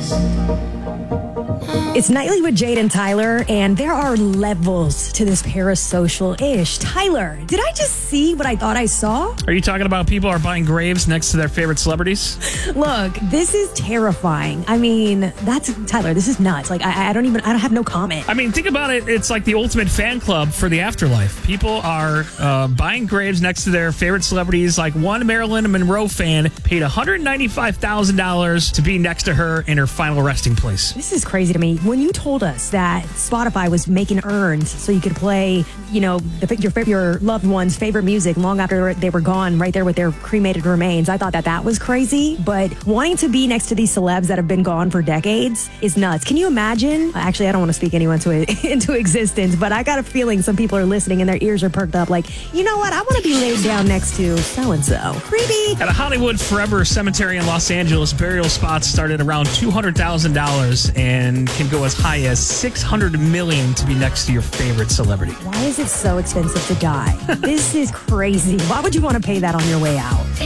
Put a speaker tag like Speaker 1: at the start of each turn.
Speaker 1: It's Nightly with Jade and Tyler, and there are levels to this parasocial-ish. Tyler, did I just see what I thought I saw?
Speaker 2: Are you talking about people are buying graves next to their favorite celebrities?
Speaker 1: Look, this is terrifying. I mean, Tyler, this is nuts. Like, I don't have no comment.
Speaker 2: I mean, think about it. It's like the ultimate fan club for the afterlife. People are buying graves next to their favorite celebrities. Like one Marilyn Monroe fan paid $195,000 to be next to her in her final resting place.
Speaker 1: This is crazy to me. When you told us that Spotify was making urns so you could play, your loved one's favorite music long after they were gone, right there with their cremated remains, I thought that was crazy. But wanting to be next to these celebs that have been gone for decades is nuts. Can you imagine? Actually, I don't want to speak anyone into existence, but I got a feeling some people are listening and their ears are perked up like, you know what? I want to be laid down next to so-and-so. Creepy.
Speaker 2: At a Hollywood Forever Cemetery in Los Angeles, burial spots start at around $200,000 and can go as high as $600 million to be next to your favorite celebrity.
Speaker 1: Why is it so expensive to die? This is crazy. Why would you want to pay that on your way out?